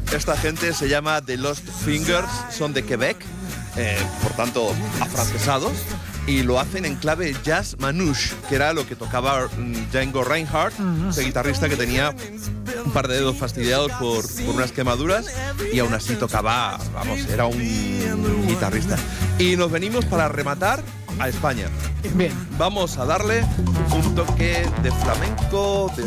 Esta gente se llama The Lost Fingers, son de Quebec, por tanto afrancesados, y lo hacen en clave jazz manouche, que era lo que tocaba Django Reinhardt, ese guitarrista que tenía un par de dedos fastidiados por unas quemaduras y aún así tocaba, vamos, era un guitarrista. Y nos venimos para rematar a España. Bien. Vamos a darle un toque de flamenco, de